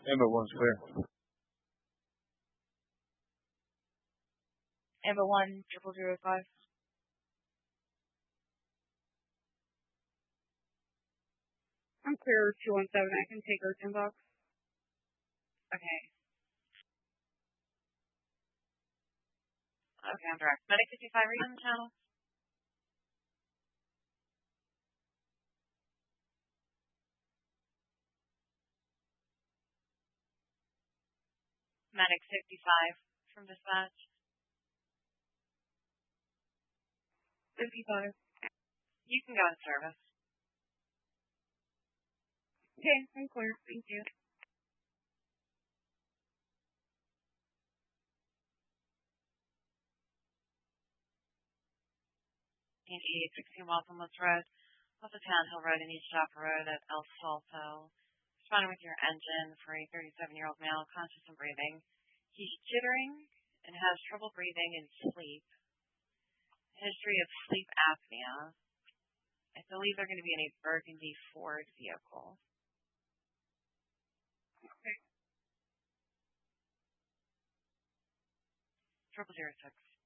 Amber 1's clear. Amber 10005. I'm clear 217. I can take Earth inbox. Okay. Okay, I'm direct. Medic 55, are you on the channel? Medic 55 from dispatch. 55. You can go in service. Okay, I'm clear. Thank you. And 8816 Waltham Road, off of Town Hill Road and East Jaffa Road at El Salto. Responding with your engine for a 37-year-old male, conscious and breathing. He's jittering and has trouble breathing and sleep. History of sleep apnea. I believe they're going to be in a burgundy Ford vehicle. Okay. 0006.